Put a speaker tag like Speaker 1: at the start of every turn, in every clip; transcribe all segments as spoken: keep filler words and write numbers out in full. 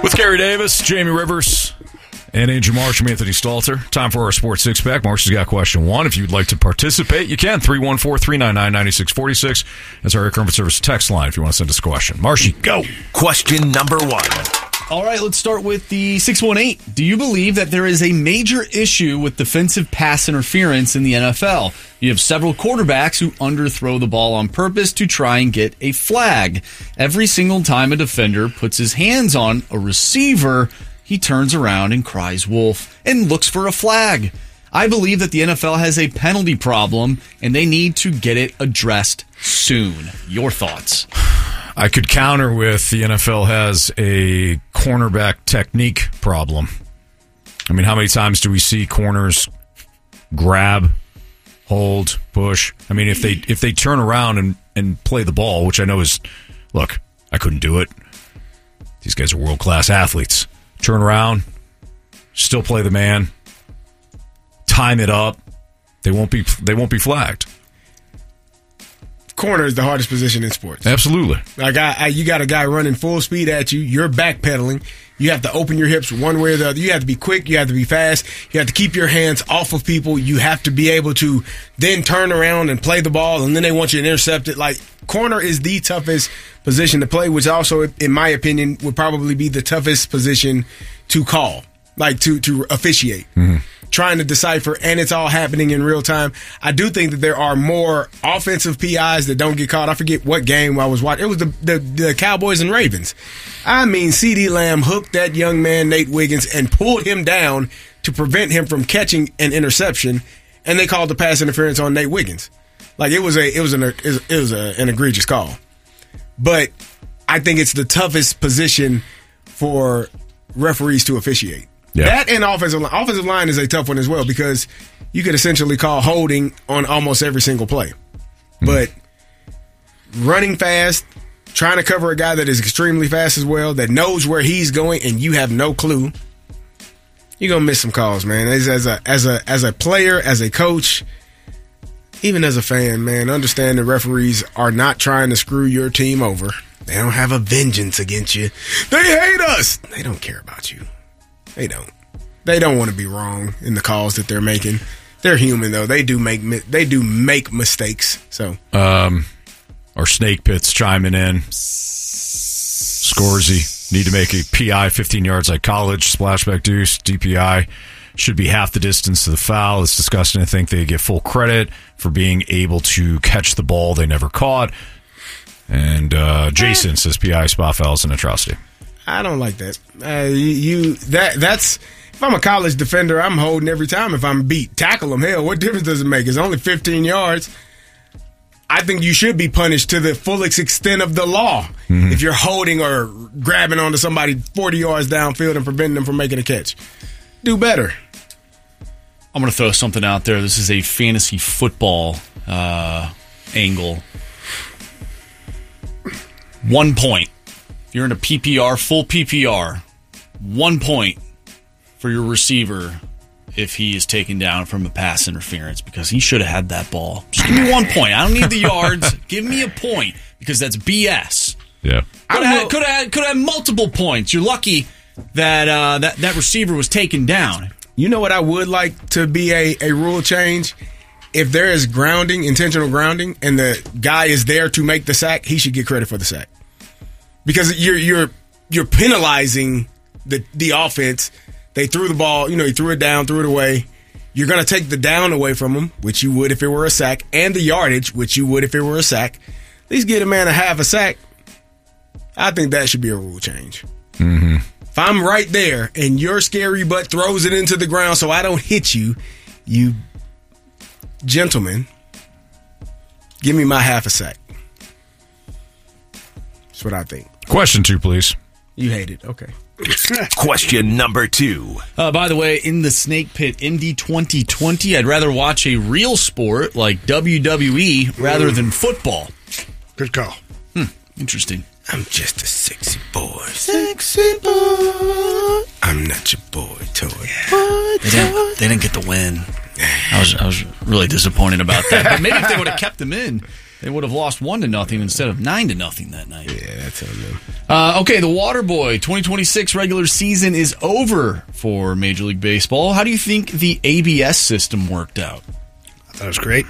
Speaker 1: With Gary Davis, Jamie Rivers, and Andrew Marsh, I'm Anthony Stalter. Time for our Sports Six-Pack. Marsh has got question one. If you'd like to participate, you can. three one four, three nine nine, nine six four six. That's our Air Comfort Service text line if you want to send us a question. Marshy, go.
Speaker 2: Question number one.
Speaker 3: All right, let's start with the six one eight. Do you believe that there is a major issue with defensive pass interference in the N F L? You have several quarterbacks who underthrow the ball on purpose to try and get a flag. Every single time a defender puts his hands on a receiver, he turns around and cries wolf and looks for a flag. I believe that the N F L has a penalty problem and they need to get it addressed soon. Your thoughts?
Speaker 1: I could counter with the N F L has a cornerback technique problem. I mean, how many times do we see corners grab, hold, push? I mean, if they if they turn around and, and play the ball, which I know is, look, I couldn't do it. These guys are world-class athletes. Turn around, still play the man, time it up. They won't be they won't be flagged.
Speaker 4: Corner is the hardest position in sports.
Speaker 1: Absolutely.
Speaker 4: Like I, I, you got a guy running full speed at you. You're backpedaling. You have to open your hips one way or the other. You have to be quick. You have to be fast. You have to keep your hands off of people. You have to be able to then turn around and play the ball, and then they want you to intercept it. Like, corner is the toughest position to play, which also, in my opinion, would probably be the toughest position to call, like to, to officiate. Mm-hmm. Trying to decipher, and it's all happening in real time. I do think that there are more offensive P Is that don't get caught. I forget what game I was watching. It was the, the, the Cowboys and Ravens. I mean, CeeDee Lamb hooked that young man, Nate Wiggins, and pulled him down to prevent him from catching an interception, and they called the pass interference on Nate Wiggins. Like, it was a it was an it was a, an egregious call. But I think it's the toughest position for referees to officiate. Yeah. That and offensive line. Offensive line is a tough one as well because you could essentially call holding on almost every single play. Mm-hmm. But running fast, trying to cover a guy that is extremely fast as well, that knows where he's going and you have no clue, you're going to miss some calls, man. As, as a as a as a player, as a coach, even as a fan, man, understand that referees are not trying to screw your team over. They don't have a vengeance against you. They hate us. They don't care about you. They don't. They don't want to be wrong in the calls that they're making. They're human, though. They do make they do make mistakes. So,
Speaker 1: um, our Snake Pits chiming in. Scorsy need to make a P I fifteen yards like college. Splashback deuce. D P I should be half the distance to the foul. It's disgusting to think they get full credit for being able to catch the ball they never caught. And uh, Jason says P I spot foul is an atrocity.
Speaker 4: I don't like that. Uh, you, you that that's if I'm a college defender, I'm holding every time. If I'm beat, tackle them. Hell, what difference does it make? It's only fifteen yards. I think you should be punished to the fullest extent of the law mm-hmm. if you're holding or grabbing onto somebody forty yards downfield and preventing them from making a catch. Do better.
Speaker 3: I'm going to throw something out there. This is a fantasy football uh, angle. One point. You're in a P P R, full P P R, one point for your receiver if he is taken down from a pass interference because he should have had that ball. Just give me one point. I don't need the yards. Give me a point because that's B S.
Speaker 1: Yeah.
Speaker 3: Could have could have could have multiple points. You're lucky that uh, that that receiver was taken down.
Speaker 4: You know what I would like to be a, a rule change? If there is grounding, intentional grounding, and the guy is there to make the sack, he should get credit for the sack. Because you're you're you're penalizing the the offense. They threw the ball, you know, he threw it down, threw it away. You're going to take the down away from him, which you would if it were a sack, and the yardage, which you would if it were a sack. At least get a man a half a sack. I think that should be a rule change.
Speaker 1: Mm-hmm.
Speaker 4: If I'm right there and your scary butt throws it into the ground so I don't hit you, you gentlemen, give me my half a sack. That's what I think.
Speaker 1: Question two, please.
Speaker 4: You hate it. Okay.
Speaker 2: Question number two.
Speaker 3: Uh, by the way, in the Snake Pit Indy twenty twenty, I'd rather watch a real sport like W W E rather than football.
Speaker 5: Good call.
Speaker 3: Hmm. Interesting.
Speaker 4: I'm just a sexy boy. Sexy boy. I'm not your boy toy.
Speaker 3: Boy they, didn't, they didn't get the win. I was I was really disappointed about that. But maybe if they would have kept them in, They would have lost one to nothing instead of nine to nothing that night.
Speaker 4: Yeah, that's on them.
Speaker 3: Uh, okay, the Waterboy twenty twenty-six regular season is over for Major League Baseball. How do you think the A B S system worked out?
Speaker 5: I thought it was great.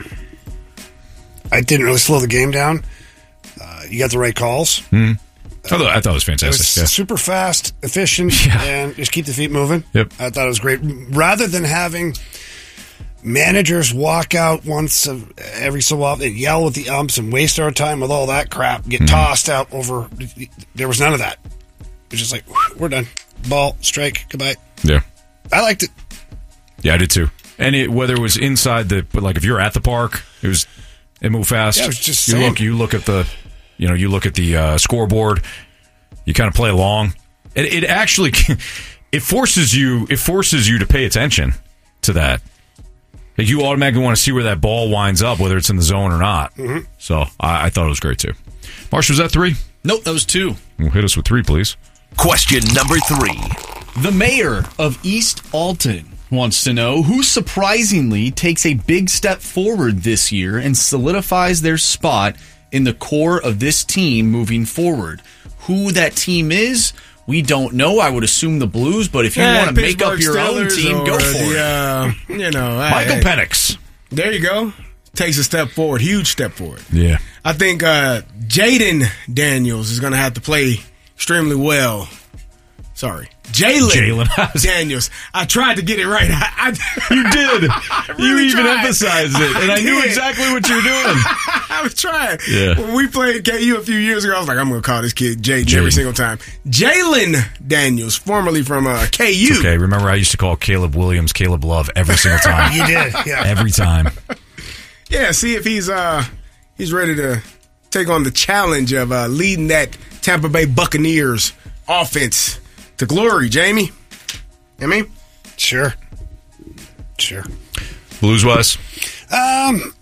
Speaker 5: I didn't really slow the game down. Uh, you got the right calls.
Speaker 1: Mm. I, thought, I thought it was
Speaker 5: It
Speaker 1: fantastic.
Speaker 5: was
Speaker 1: yeah.
Speaker 5: super fast, efficient,
Speaker 1: Yeah.
Speaker 5: and just keep the feet moving.
Speaker 1: Yep.
Speaker 5: I thought it was great. Rather than having managers walk out once of, every so often and yell with the umps and waste our time with all that crap, get
Speaker 1: Mm-hmm.
Speaker 5: tossed out over. There was none of that. It was just like, we're done. Ball, strike, goodbye.
Speaker 1: Yeah.
Speaker 5: I liked it.
Speaker 1: Yeah, I did too. And it, whether it was inside the, but like if you're at the park, it was it moved fast.
Speaker 5: Yeah, it was just
Speaker 1: you
Speaker 5: same.
Speaker 1: look, you look at the, you know, you look at the uh, scoreboard. You kind of play along. It, it actually, it forces you, it forces you to pay attention to that. Like you automatically want to see where that ball winds up, whether it's in the zone or not.
Speaker 5: Mm-hmm.
Speaker 1: So I, I thought it was great too. Marsh, was that three?
Speaker 3: Nope, that was two.
Speaker 1: Well, hit us with three, please.
Speaker 2: Question number three.
Speaker 3: The mayor of East Alton wants to know who surprisingly takes a big step forward this year and solidifies their spot in the core of this team moving forward. Who that team is, we don't know. I would assume the Blues, but if you
Speaker 4: Yeah,
Speaker 3: want to make up
Speaker 4: Pittsburgh
Speaker 3: your own
Speaker 4: Steelers
Speaker 3: team, go
Speaker 4: or
Speaker 3: for
Speaker 4: the,
Speaker 3: it.
Speaker 4: Uh, you know,
Speaker 1: Michael
Speaker 4: hey,
Speaker 1: Penix.
Speaker 4: There you go. Takes a step forward, huge step forward.
Speaker 1: Yeah.
Speaker 4: I think uh, Jaden Daniels is going to have to play extremely well. Sorry. Jalen
Speaker 1: Jalen.
Speaker 4: Daniels. I tried to get it right. I, I,
Speaker 1: You did.
Speaker 4: I
Speaker 1: you
Speaker 4: really
Speaker 1: even
Speaker 4: tried.
Speaker 1: emphasized it, and I,
Speaker 4: I
Speaker 1: knew
Speaker 4: did.
Speaker 1: exactly what you were doing.
Speaker 4: I was trying.
Speaker 1: Yeah.
Speaker 4: When we played K U a few years ago, I was like, I'm going to call this kid Jaden
Speaker 1: Jaden.
Speaker 4: every single time. Jalen Daniels, formerly from uh, K U.
Speaker 1: Okay, remember I used to call Caleb Williams Caleb Love every single time.
Speaker 5: You did, yeah.
Speaker 1: Every time.
Speaker 4: Yeah, see if he's uh he's ready to take on the challenge of uh, leading that Tampa Bay Buccaneers offense to glory, Jamie. I mean,
Speaker 5: Sure. Sure.
Speaker 1: Blues wise.
Speaker 5: Um,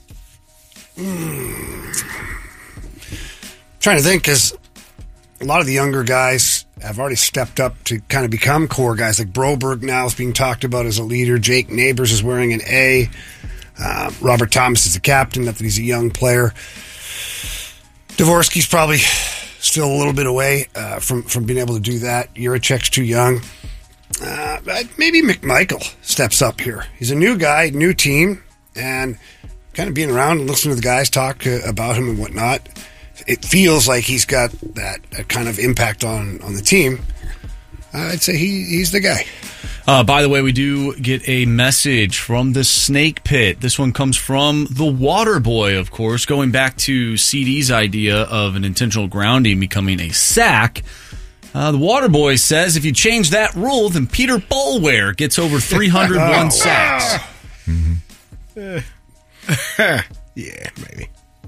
Speaker 5: mm, trying to think because a lot of the younger guys have already stepped up to kind of become core guys. Like Broberg now is being talked about as a leader. Jake Neighbors is wearing an A. Uh, Robert Thomas is the captain. Not that he's a young player. Dvorsky's probably still a little bit away uh, from from being able to do that. Juracek's too young. Uh, but maybe McMichael steps up here. He's a new guy, new team, and kind of being around and listening to the guys talk uh, about him and whatnot, it feels like he's got that, that kind of impact on, on the team. Uh, I'd say he he's the guy.
Speaker 3: Uh, by the way, we do get a message from the Snake Pit. This one comes from the Water Boy, of course, going back to C D's idea of an intentional grounding becoming a sack. Uh, the Water Boy says if you change that rule, then Peter Boulware gets over three hundred one
Speaker 5: Oh,
Speaker 3: sacks.
Speaker 4: yeah, maybe.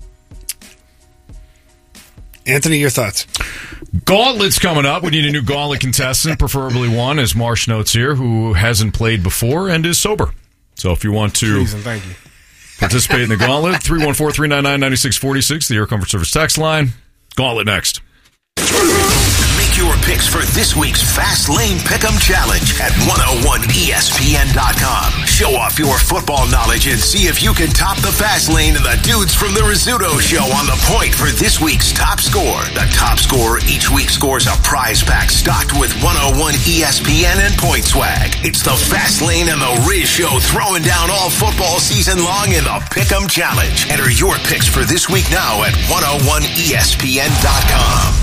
Speaker 5: Anthony, your thoughts?
Speaker 1: Gauntlet's coming up. We need a new gauntlet contestant, preferably one, as Marsh notes here, who hasn't played before and is sober. So if you want to
Speaker 4: Please and thank you.
Speaker 1: participate in the gauntlet, three one four, three nine nine, nine six four six, the Air Comfort Service text line. Gauntlet next.
Speaker 2: Make your picks for this week's Fast Lane Pick'em Challenge at one oh one E S P N dot com. Show off your football knowledge and see if you can top the Fast Lane and the dudes from the Rizzuto Show on the point for this week's top score. The top scorer each week scores a prize pack stocked with one oh one E S P N and Point Swag. It's the Fast Lane and the Riz Show throwing down all football season long in the Pick'em Challenge. Enter your picks for this week now at one oh one E S P N dot com.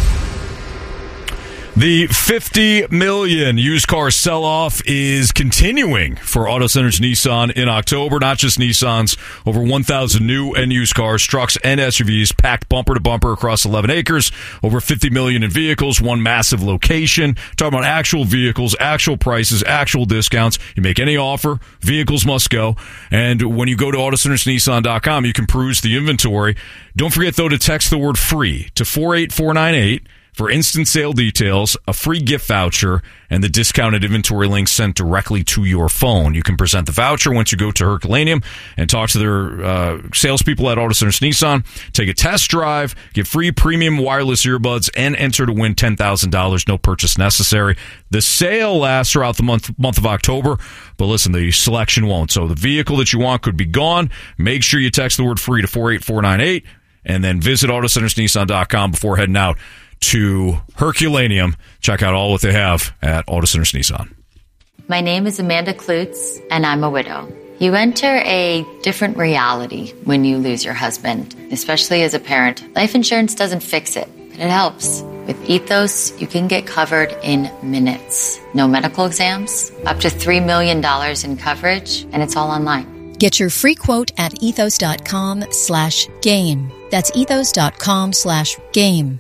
Speaker 1: The fifty million used car sell-off is continuing for Auto Centers Nissan in October. Not just Nissans, over one thousand new and used cars, trucks, and S U Vs packed bumper to bumper across eleven acres. Over fifty million in vehicles, one massive location. Talking about actual vehicles, actual prices, actual discounts. You make any offer, vehicles must go. And when you go to Auto Centers Nissan dot com, you can peruse the inventory. Don't forget, though, to text the word FREE to four eight four nine eight. For instant sale details, a free gift voucher, and the discounted inventory link sent directly to your phone. You can present the voucher once you go to Herculaneum and talk to their uh, salespeople at Auto Centers Nissan. Take a test drive, get free premium wireless earbuds, and enter to win ten thousand dollars. No purchase necessary. The sale lasts throughout the month month of October, but listen, the selection won't. So the vehicle that you want could be gone. Make sure you text the word FREE to four eight four nine eight. and then visit auto centers nissan dot com before heading out to Herculaneum. Check out all what they have at Auto Centers Nissan.
Speaker 6: My name is Amanda Klutz, and I'm a widow. You enter a different reality when you lose your husband, especially as a parent. Life insurance doesn't fix it, but it helps. With Ethos, you can get covered in minutes. No medical exams, up to three million dollars in coverage, and it's all online.
Speaker 7: Get your free quote at ethos.com slash game. That's ethos.com slash game.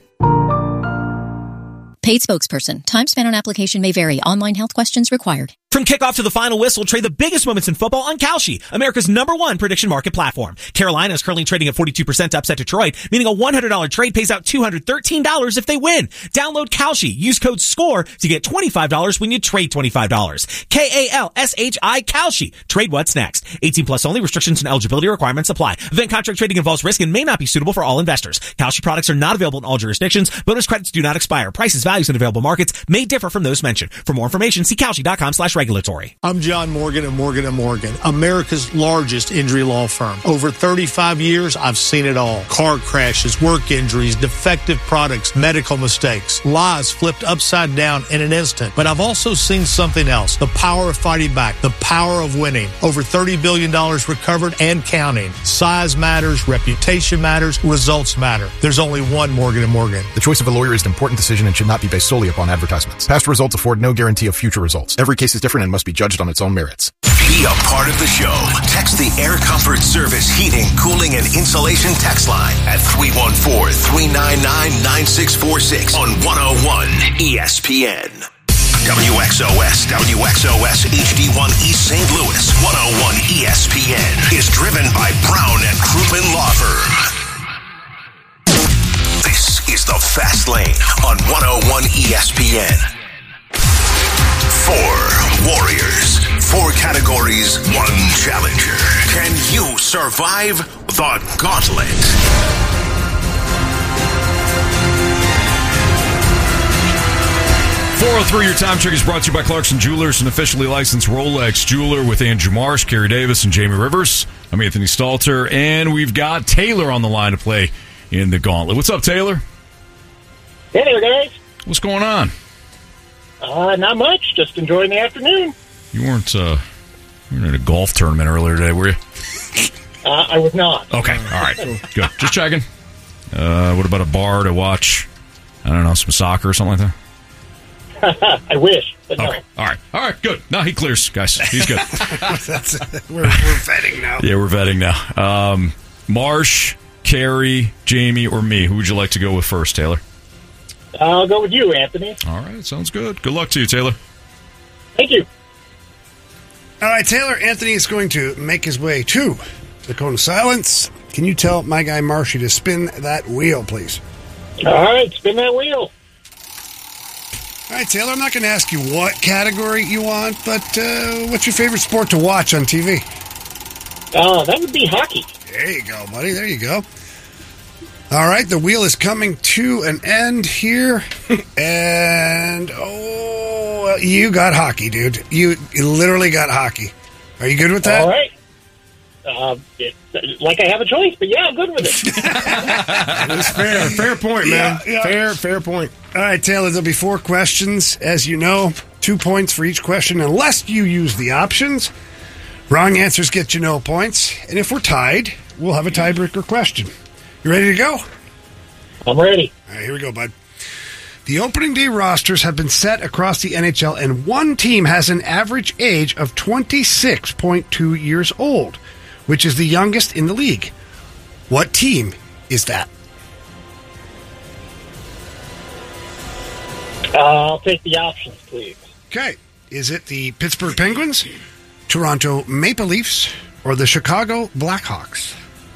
Speaker 7: Paid spokesperson. Time spent on application may vary. Online health questions required.
Speaker 8: From kickoff to the final whistle, trade the biggest moments in football on Kalshi, America's number one prediction market platform. Carolina is currently trading at forty-two percent to upset Detroit, meaning a one hundred dollars trade pays out two hundred thirteen dollars if they win. Download Kalshi. Use code SCORE to get twenty-five dollars when you trade twenty-five dollars. K A L S H I Kalshi. Trade what's next. eighteen plus only. Restrictions and eligibility requirements apply. Event contract trading involves risk and may not be suitable for all investors. Kalshi products are not available in all jurisdictions. Bonus credits do not expire. Prices, values, and available markets may differ from those mentioned. For more information, see Kalshi.com slash regulatory.
Speaker 9: I'm John Morgan of Morgan and Morgan, America's largest injury law firm. Over thirty-five years, I've seen it all. Car crashes, work injuries, defective products, medical mistakes, lies flipped upside down in an instant. But I've also seen something else. The power of fighting back. The power of winning. Over thirty billion dollars recovered and counting. Size matters. Reputation matters. Results matter. There's only one Morgan and Morgan.
Speaker 10: The choice of a lawyer is an important decision and should not be based solely upon advertisements. Past results afford no guarantee of future results. Every case is different and must be judged on its own merits.
Speaker 2: Be a part of the show. Text the Air Comfort Service Heating, Cooling, and Insulation text line at three one four, three nine nine, nine six four six on one oh one E S P N. W X O S, W X O S H D one East Saint Louis, one oh one E S P N is driven by Brown and Crouppen Law Firm. This is the Fast Lane on one oh one E S P N. Four warriors, four categories, one challenger. Can you survive the gauntlet?
Speaker 1: four oh three, your time check is brought to you by Clarkson Jewelers, an officially licensed Rolex jeweler with Andrew Marsh, Kerry Davis, and Jamie Rivers. I'm Anthony Stalter, and we've got Taylor on the line to play in the gauntlet. What's up, Taylor?
Speaker 11: Hey there, guys.
Speaker 1: What's going on?
Speaker 11: Uh, not much. Just enjoying the afternoon.
Speaker 1: You weren't, uh, you weren't in a golf tournament earlier today, were you?
Speaker 11: Uh, I was not.
Speaker 1: Okay, all right. Good. Just checking. Uh, what about a bar to watch, I don't know, some soccer or something like
Speaker 11: that? I wish, but no.
Speaker 1: Okay, all right. All right, good. No, he clears, guys. He's good.
Speaker 5: That's, we're, we're vetting now.
Speaker 1: Yeah, we're vetting now. Um, Marsh, Kerry, Jamie, or me? Who would you like to go with first, Taylor?
Speaker 11: I'll go with you, Anthony.
Speaker 1: All right, sounds good. Good luck to you, Taylor.
Speaker 11: Thank you.
Speaker 5: All right, Taylor, Anthony is going to make his way to the cone of silence. Can you tell my guy Marshy to spin that wheel, please?
Speaker 11: All right, spin that wheel.
Speaker 5: All right, Taylor, I'm not going to ask you what category you want, but uh, what's your favorite sport to watch on T V?
Speaker 11: Uh, that would be hockey.
Speaker 5: There you go, buddy. There you go. All right, the wheel is coming to an end here. And, oh, you got hockey, dude. You, you literally got hockey. Are you good with that?
Speaker 11: All right. Uh, it, like I have a choice, but yeah, I'm good with it.
Speaker 4: That's fair. Fair point, man.
Speaker 5: Yeah, yeah.
Speaker 4: Fair, fair point.
Speaker 5: All right, Taylor, there'll be four questions. As you know, two points for each question unless you use the options. Wrong answers get you no points. And if we're tied, we'll have a tiebreaker question. You ready to go?
Speaker 11: I'm ready.
Speaker 5: All right, here we go, bud. The opening day rosters have been set across the N H L, and one team has an average age of twenty-six point two years old, which is the youngest in the league. What team is that?
Speaker 11: Uh, I'll take the options, please.
Speaker 5: Okay. Is it the Pittsburgh Penguins, Toronto Maple Leafs, or the Chicago Blackhawks?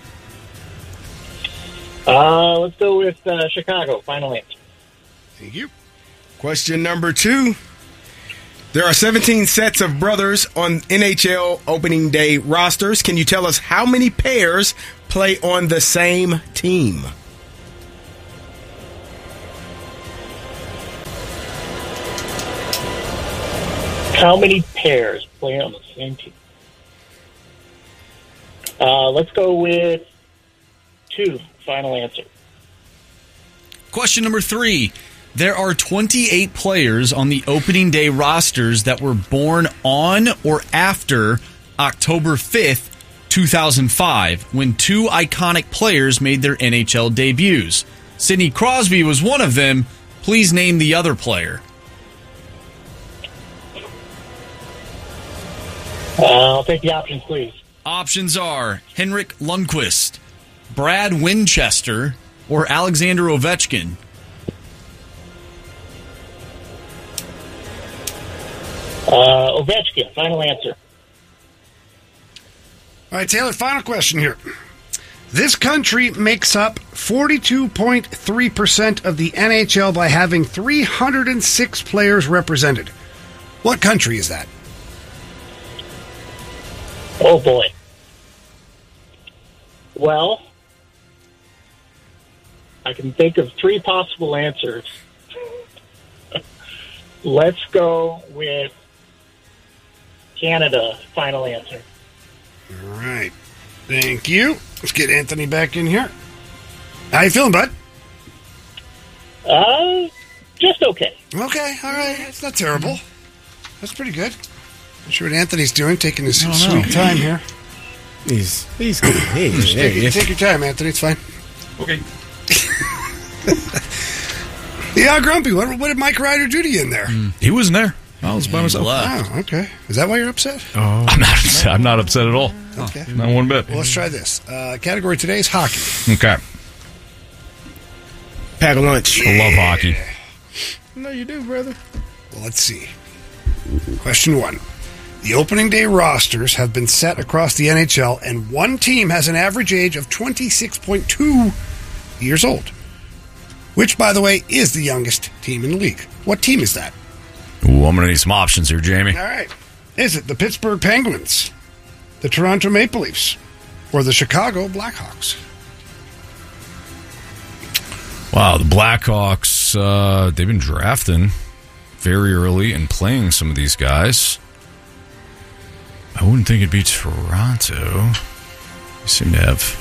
Speaker 11: Uh, let's go with uh, Chicago. Final answer.
Speaker 5: Thank you.
Speaker 4: Question number two. There are seventeen sets of brothers on N H L opening day rosters. Can you tell us how many pairs play on the same team?
Speaker 11: How many pairs play on the same team? Uh, let's go with two. final answer.
Speaker 3: Question number three. There are twenty-eight players on the opening day rosters that were born on or after October fifth, two thousand five, when two iconic players made their N H L debuts. Sidney Crosby was one of them. Please name the other player.
Speaker 11: Uh, I'll take the options, please.
Speaker 3: Options are Henrik Lundqvist, Brad Winchester, or Alexander Ovechkin.
Speaker 11: Uh, Ovechkin, final answer.
Speaker 5: All right, Taylor, final question here. This country makes up forty-two point three percent of the N H L by having three hundred six players represented. What country is that?
Speaker 11: Oh, boy. Well, I can think of three possible answers. Let's go with Canada, final answer.
Speaker 5: All right. Thank you. Let's get Anthony back in here. How you feeling, bud?
Speaker 11: Uh, just okay.
Speaker 5: Okay, all right. It's not terrible. That's pretty good. Not sure what Anthony's doing, taking his
Speaker 3: I don't
Speaker 5: sweet
Speaker 3: know.
Speaker 5: time here.
Speaker 4: He's he's good. Hey,
Speaker 5: Just
Speaker 4: there
Speaker 5: take,
Speaker 4: he is.
Speaker 5: take your time, Anthony. It's fine.
Speaker 3: Okay.
Speaker 5: Yeah, Grumpy. What, what did Mike Ryder do to you in there?
Speaker 1: He wasn't there. I was by myself.
Speaker 5: Oh, okay. Is that why you're upset?
Speaker 1: Oh. I'm not upset. I'm not upset at all.
Speaker 5: Okay.
Speaker 1: Not one bit.
Speaker 5: Well, let's try this. Uh, category today is hockey.
Speaker 1: Okay.
Speaker 4: Pack a lunch.
Speaker 1: I love hockey.
Speaker 4: No, you do, brother.
Speaker 5: Well, let's see. Question one. The opening day rosters have been set across the N H L, and one team has an average age of twenty-six point two years old, which, by the way, is the youngest team in the league. What team is that?
Speaker 1: Ooh, I'm going to need some options here, Jamie.
Speaker 5: All right. Is it the Pittsburgh Penguins, the Toronto Maple Leafs, or the Chicago Blackhawks?
Speaker 1: Wow, the Blackhawks, uh, they've been drafting very early and playing some of these guys. I wouldn't think it'd be Toronto. They seem to have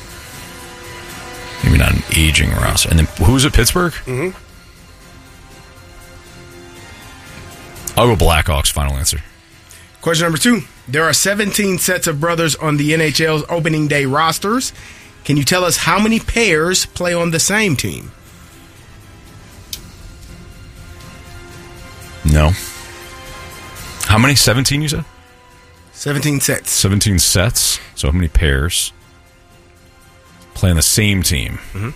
Speaker 1: maybe not an aging roster. And then who's at Pittsburgh?
Speaker 5: Mm-hmm.
Speaker 1: I'll go Blackhawks, final answer.
Speaker 4: Question number two. There are seventeen sets of brothers on the N H L's opening day rosters. Can you tell us how many pairs play on the same team?
Speaker 1: No. How many? seventeen, you said?
Speaker 4: seventeen sets.
Speaker 1: seventeen sets. So how many pairs play on the same team?
Speaker 4: Mm-hmm.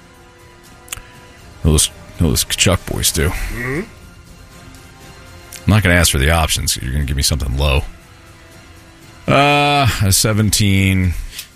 Speaker 1: Those, those Kachuk boys do.
Speaker 5: Mm-hmm.
Speaker 1: I'm not going to ask for the options. You're going to give me something low. Uh, a seventeen.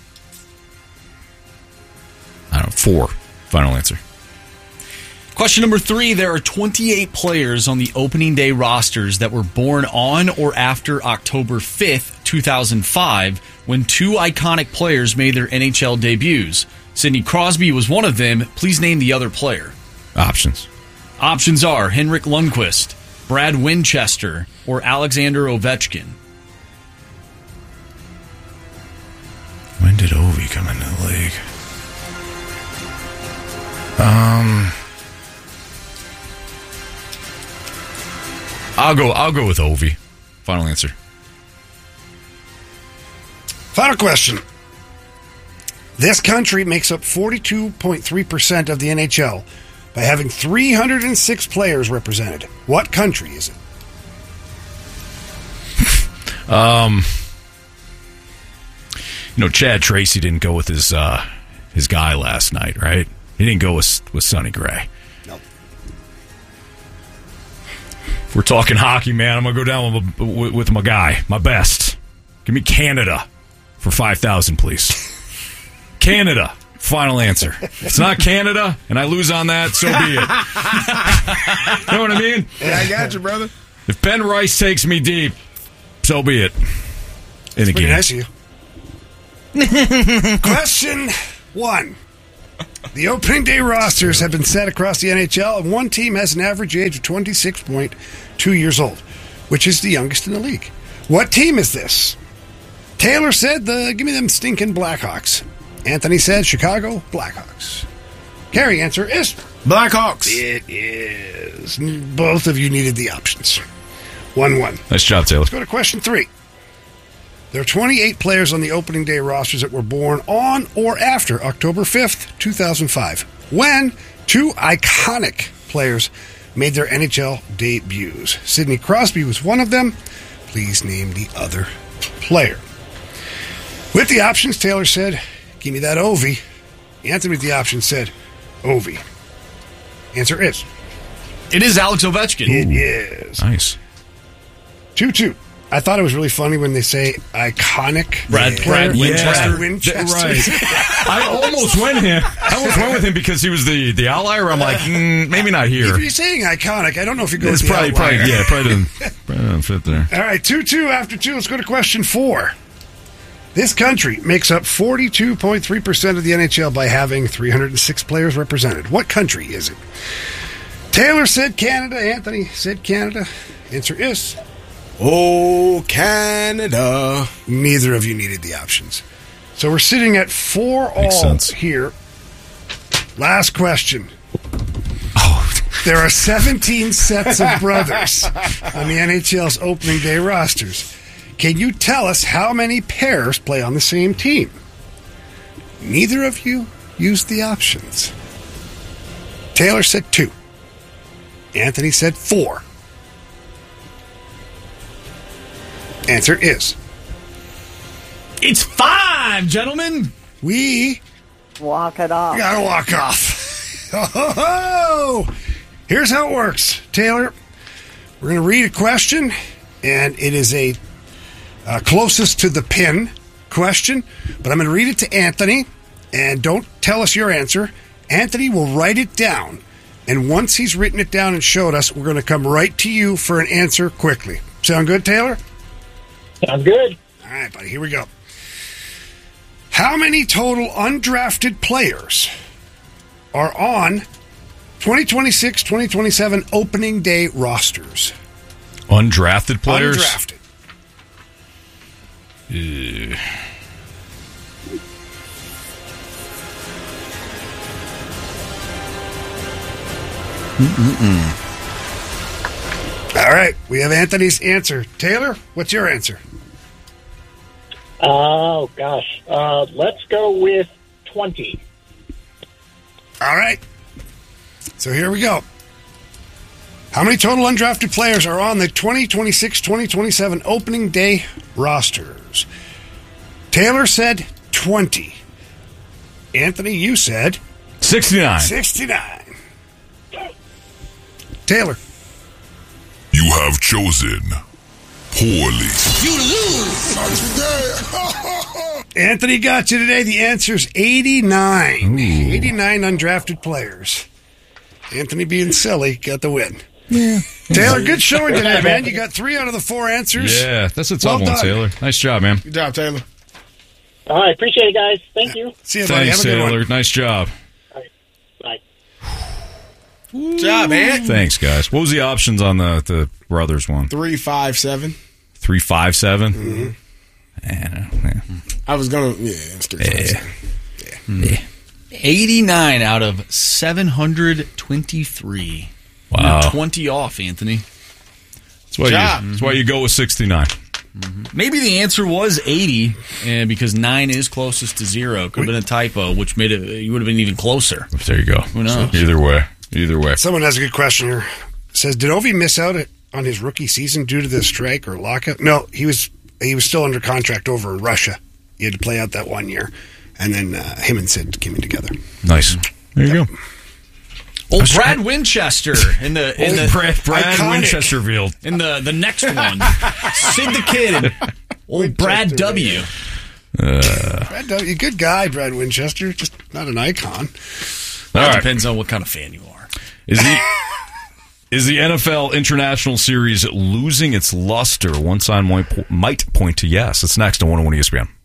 Speaker 1: I don't know, four. Final answer.
Speaker 3: Question number three. There are twenty-eight players on the opening day rosters that were born on or after October fifth, two thousand five, when two iconic players made their N H L debuts. Sidney Crosby was one of them. Please name the other player.
Speaker 1: Options.
Speaker 3: Options are Henrik Lundqvist, Brad Winchester, or Alexander Ovechkin.
Speaker 1: When did Ovi come into the league? Um, I'll go. I'll go with Ovi. Final answer.
Speaker 5: Final question. This country makes up forty-two point three percent of the N H L by having three hundred six players represented. What country is it?
Speaker 1: Um, you know, Chad Tracy didn't go with his uh, his guy last night, right? He didn't go with with Sonny Gray.
Speaker 5: Nope.
Speaker 1: If we're talking hockey, man, I'm gonna go down with, with, with my guy, my best. Give me Canada for five thousand, please. Canada. Final answer. If it's not Canada, and I lose on that, so be it. You know what I mean?
Speaker 4: Yeah, I got you, brother.
Speaker 1: If Ben Rice takes me deep, so be it. In the
Speaker 5: Pretty
Speaker 1: game.
Speaker 5: nice of you. Question one. The opening day rosters have been set across the N H L, and one team has an average age of twenty-six point two years old, which is the youngest in the league. What team is this? Taylor said, "The give me them stinking Blackhawks." Anthony said Chicago Blackhawks. Carrie, answer is
Speaker 4: Blackhawks.
Speaker 5: It is. Both of you needed the options. one one.
Speaker 1: Nice job, Taylor.
Speaker 5: Let's go to question three. There are twenty-eight players on the opening day rosters that were born on or after October fifth, two thousand five, when two iconic players made their N H L debuts. Sidney Crosby was one of them. Please name the other player. With the options, Taylor said, give me that Ovi. Anthony with the options said, Ovi. Answer is?
Speaker 3: It is Alex Ovechkin.
Speaker 5: It is.
Speaker 1: Nice.
Speaker 5: two two. I thought it was really funny when they say iconic.
Speaker 3: Brad, Brad
Speaker 5: player.
Speaker 3: Winchester.
Speaker 5: Brad Winchester.
Speaker 1: Right. I almost went him. I almost went with him because he was the, the outlier. I'm like, mm, maybe not here.
Speaker 5: If you're saying iconic, I don't know if you go
Speaker 1: It's
Speaker 5: with the
Speaker 1: probably,
Speaker 5: outlier.
Speaker 1: probably, yeah, probably doesn't, probably doesn't fit there.
Speaker 5: All right, two two after two. Let's go to question four. This country makes up forty-two point three percent of the N H L by having three hundred six players represented. What country is it? Taylor said Canada. Anthony said Canada. Answer is...
Speaker 4: Oh, Canada.
Speaker 5: Neither of you needed the options. So we're sitting at four
Speaker 1: Makes
Speaker 5: all
Speaker 1: sense.
Speaker 5: here. Last question.
Speaker 1: Oh,
Speaker 5: There are seventeen sets of brothers on the N H L's opening day rosters. Can you tell us how many pairs play on the same team? Neither of you used the options. Taylor said two. Anthony said four. Answer is...
Speaker 3: It's five, gentlemen.
Speaker 5: We...
Speaker 12: Walk it off.
Speaker 5: gotta walk off. Oh, here's how it works. Taylor, we're going to read a question, and it is a uh, closest to the pin question, but I'm going to read it to Anthony, and don't tell us your answer. Anthony will write it down, and once he's written it down and showed us, we're going to come right to you for an answer quickly. Sound good, Taylor?
Speaker 11: Sounds good.
Speaker 5: All right, buddy, here we go. How many total undrafted players are on twenty twenty-six twenty twenty-seven opening day rosters?
Speaker 1: undrafted players?
Speaker 5: Undrafted.
Speaker 1: Uh,
Speaker 5: Mm-mm-mm. All right, we have Anthony's answer. Taylor, what's your answer?
Speaker 11: Oh, gosh. Uh, let's go with twenty.
Speaker 5: All right. So here we go. How many total undrafted players are on the twenty twenty-six twenty twenty-seven opening day rosters? Taylor said twenty. Anthony, you said?
Speaker 1: sixty-nine.
Speaker 5: sixty-nine. Taylor.
Speaker 13: You have chosen poorly.
Speaker 5: You lose. Anthony got you today. The answer's eighty-nine.
Speaker 1: Ooh.
Speaker 5: eighty-nine undrafted players. Anthony being silly got the win.
Speaker 1: Yeah.
Speaker 5: Taylor, good showing today, man. You got three out of the four answers.
Speaker 1: Yeah, that's a tough
Speaker 5: Well
Speaker 1: one,
Speaker 5: done.
Speaker 1: Taylor. Nice job, man.
Speaker 4: Good job, Taylor.
Speaker 11: All right, appreciate it, guys. Thank you.
Speaker 5: See you, buddy.
Speaker 1: Thanks,
Speaker 5: Have a good
Speaker 1: Taylor.
Speaker 5: one.
Speaker 1: Nice job.
Speaker 11: Bye.
Speaker 4: Good job, man.
Speaker 1: Thanks, guys. What was the options on the, the brothers one?
Speaker 4: Three, five, seven.
Speaker 1: Three, five, seven?
Speaker 5: Mm-hmm.
Speaker 1: Yeah, yeah.
Speaker 4: I was gonna, yeah, it's three, five, seven.
Speaker 3: Yeah. eighty-nine out of seven hundred twenty-three.
Speaker 1: Wow.
Speaker 3: You're twenty off, Anthony.
Speaker 1: That's why, you, that's why you go with sixty-nine.
Speaker 3: Mm-hmm. Maybe the answer was eighty, and because nine is closest to zero. Could have been a typo, which made it, you would have been even closer.
Speaker 1: There you go.
Speaker 3: Who knows?
Speaker 1: Either way. Either way.
Speaker 5: Someone has a good question here. Says, did Ovi miss out on his rookie season due to the strike or lockout? No, he was he was still under contract over in Russia. He had to play out that one year. And then uh, him and Sid came in together.
Speaker 1: Nice. There you
Speaker 5: Yep.
Speaker 1: go.
Speaker 3: Old Brad Winchester in the in
Speaker 1: Old
Speaker 3: the
Speaker 1: Brad, Brad
Speaker 5: iconic.
Speaker 1: Winchesterfield.
Speaker 3: in the the next one. Sid the Kid and old Brad W.
Speaker 1: Uh,
Speaker 5: Brad, W- good guy, Brad Winchester. Just not an icon.
Speaker 3: That
Speaker 1: All right.
Speaker 3: depends on what kind of fan you are.
Speaker 1: Is the is the N F L International Series losing its luster? One sign might, might point to yes. It's next on one oh one E S P N.